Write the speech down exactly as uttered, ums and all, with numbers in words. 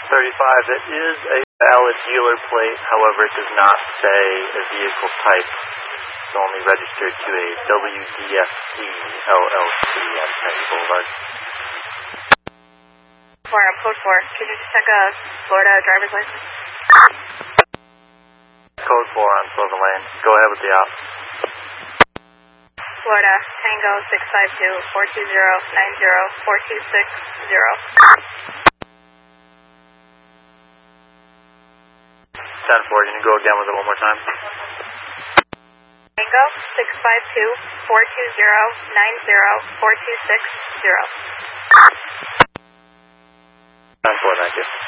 thirty-five, it is a valid dealer plate, however it does not say a vehicle type. It's only registered to a W D F C L L C on Kennedy Boulevard. four, I'm code four. Can you just check a Florida driver's license? Code four on Silver Lane. Go ahead with the op. Florida, Tango six five two, four two zero, nine zero, four two six zero. ten four, can you go again with it one more time? Tango six five two, four two zero, nine zero, four two six zero. ten four, thank you.